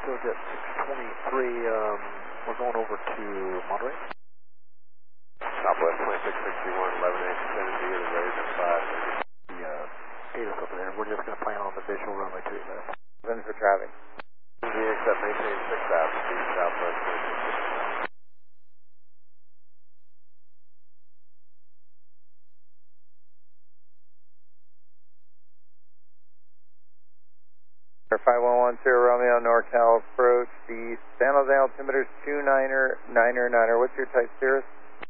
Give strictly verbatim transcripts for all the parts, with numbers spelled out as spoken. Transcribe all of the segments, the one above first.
StoJet six twenty-three, um, we're going over to Monterey. Southwest twenty-six sixty-one, eleven eight, seven V, the raise at five. The uh, eight us up there. We're just going to plan on the visual runway two left. Then for traffic. V X up maintain six thousand feet, Southwest twenty-six sixty-one. five one one zero Romeo NorCal approach, the San Jose altimeter is two niner niner niner. What's your type, Cirrus?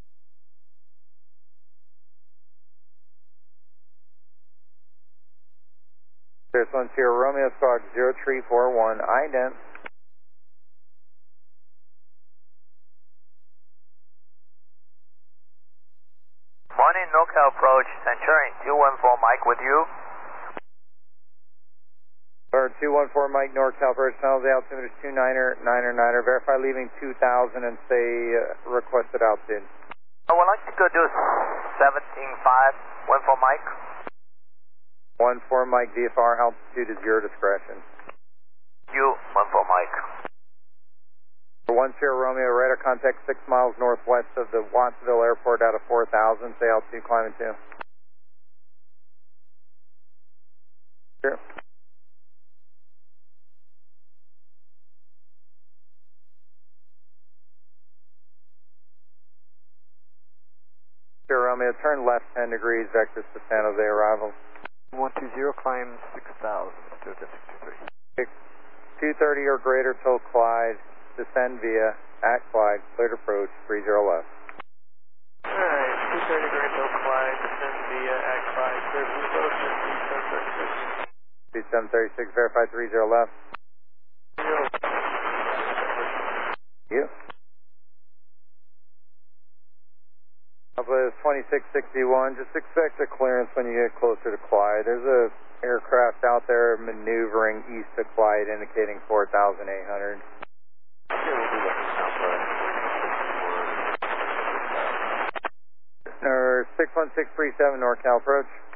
Cirrus one zero Romeo Squawk zero three four one, ident. Morning, NorCal approach, Centurion two one four Mike with you. Or two one four Mike NorCal approach, San Jose altimeter is two niner niner niner. Verify leaving two thousand and say uh, requested altitude. I would like to go do seventeen five, one four Mike. one four Mike V F R, altitude is your discretion. You, one four Mike. one zero Romeo, radar contact six miles northwest of the Wattsville Airport out of four thousand, say altitude climbing two. Sure. Sure, Romeo, turn left ten degrees, vectors to San Jose arrival. one two zero, climb six thousand, StoJet six two three. two thirty or greater till Clyde, descend via, at Clyde, cleared approach, three zero left. Alright, two thirty greater till Clyde, descend via, at Clyde, cleared approach, seven thirty-six. two seven thirty-six, verify three zero left. Zero. You. Southwest twenty-six sixty-one, just expect a clearance when you get closer to Clyde. There's a aircraft out there maneuvering east of Clyde indicating four thousand eight hundred. Yeah, we'll do that Southwest twenty-six sixty-one. Or six one six three seven NorCal approach.